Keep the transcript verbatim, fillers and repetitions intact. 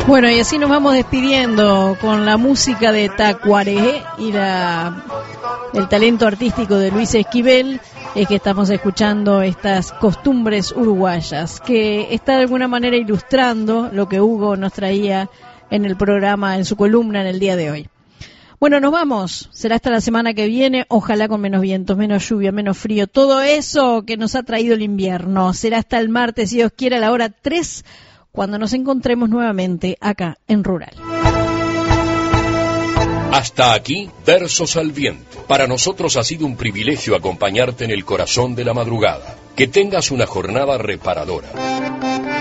Bueno, y así nos vamos despidiendo con la música de Tacuaré y la, el talento artístico de Luis Esquivel. Es que estamos escuchando estas costumbres uruguayas, que está de alguna manera ilustrando lo que Hugo nos traía en el programa, en su columna en el día de hoy. Bueno, nos vamos. Será hasta la semana que viene, ojalá con menos vientos, menos lluvia, menos frío, todo eso que nos ha traído el invierno. Será hasta el martes, si Dios quiere, a la hora tres, cuando nos encontremos nuevamente acá en Rural. Hasta aquí, Versos al Viento. Para nosotros ha sido un privilegio acompañarte en el corazón de la madrugada. Que tengas una jornada reparadora.